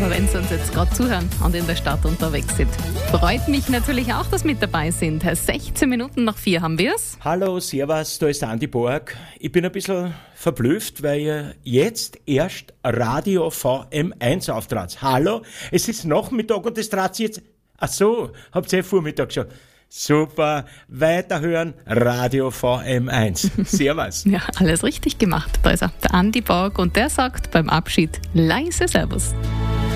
Aber wenn Sie uns jetzt gerade zuhören und in der Stadt unterwegs sind, freut mich natürlich auch, dass mit dabei sind. 16 Minuten nach 4 haben wir es. Hallo, servus, da ist Andi Borg. Ich bin ein bisschen verblüfft, weil ihr jetzt erst Radio VM1 auftrat. Hallo, es ist Nachmittag und das trat jetzt... Ach so, habt ihr Vormittag schon. Super, weiterhören, Radio VM1. Servus. Ja, alles richtig gemacht. Da ist er, der Andi Borg, und der sagt beim Abschied leise Servus.